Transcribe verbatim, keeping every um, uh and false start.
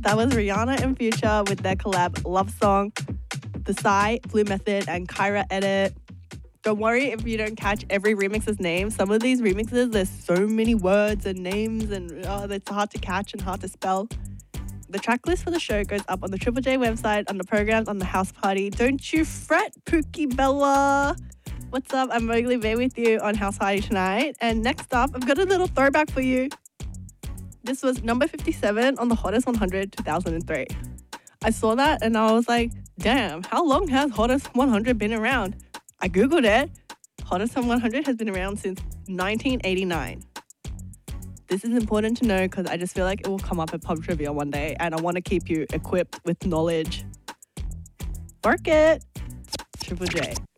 That was Rihanna and Future with their collab Love Song. The Psy, Blue Method, and Kyra edit. Don't worry if you don't catch every remix's name. Some of these remixes, there's so many words and names and oh, it's hard to catch and hard to spell. The track list for the show goes up on the Triple J website under programs on the house party. Don't you fret, Pookie Bella. What's up? I'm Mowgli Bay with you on House Party tonight. And next up, I've got a little throwback for you. This was number fifty-seven on the Hottest one hundred two thousand three. I saw that and I was like, damn, how long has Hottest one hundred been around? I Googled it. Hottest one hundred has been around since nineteen eighty-nine. This is important to know because I just feel like it will come up at pub trivia one day and I want to keep you equipped with knowledge. Work it. Triple J.